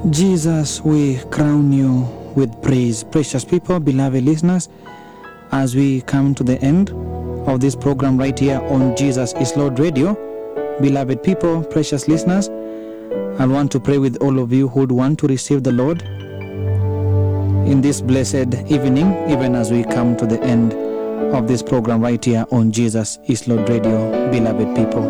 Jesus, we crown you with praise. Precious people, beloved listeners, as we come to the end of this program right here on Jesus is Lord Radio, beloved people, precious listeners, I want to pray with all of you who would want to receive the Lord in this blessed evening, even as we come to the end of this program right here on Jesus is Lord Radio, beloved people.